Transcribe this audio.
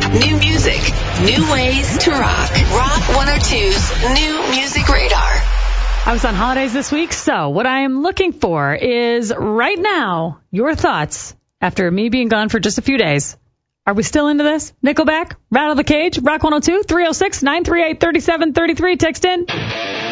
New music, new ways to rock. Rock 102's New Music Radar. I was on holidays this week, so what I am looking for is right now your thoughts after me being gone for just a few days. Are we still into this? Nickelback, Rattle the Cage, Rock 102, 306-938-3733. Text in.